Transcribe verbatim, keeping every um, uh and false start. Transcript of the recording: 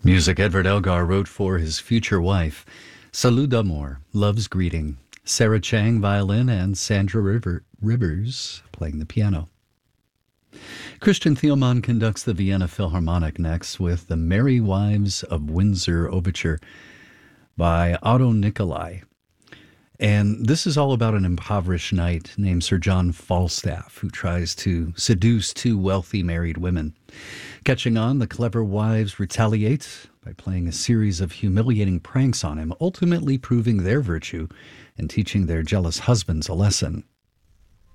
Music Edward Elgar wrote for his future wife. Salut d'amour, Love's Greeting. Sarah Chang, violin, and Sandra River, Rivers playing the piano. Christian Thielmann conducts the Vienna Philharmonic next with the Merry Wives of Windsor Overture by Otto Nicolai. And this is all about an impoverished knight named Sir John Falstaff who tries to seduce two wealthy married women. Catching on, the clever wives retaliate by playing a series of humiliating pranks on him, ultimately proving their virtue and teaching their jealous husbands a lesson.